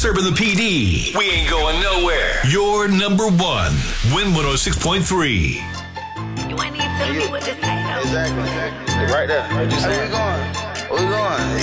serving the PD. We ain't going nowhere. Your number one. Win 106.3. You ain't need to tell me what to say, though. Exactly. Right there. Right, just where we going? Where we going?